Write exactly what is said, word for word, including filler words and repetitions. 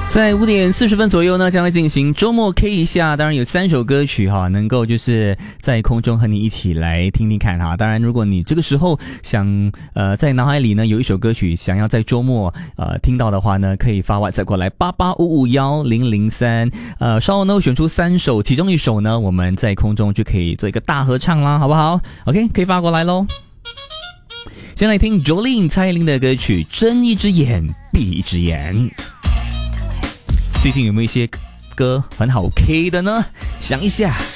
在五点四十分左右呢，将会进行周末 K 一下。当然有三首歌曲哈，能够就是在空中和你一起来听听看哈。当然，如果你这个时候想呃在脑海里呢有一首歌曲想要在周末呃听到的话呢，可以发 WhatsApp 过来八八五五一零零三。呃，稍后呢选出三首，其中一首呢我们在空中就可以做一个大合唱啦，好不好 ？OK， 可以发过来咯。先来听 Jolin 蔡依林的歌曲《睁一只眼闭一只眼》。最近有没有一些歌很好 K 的呢？想一下。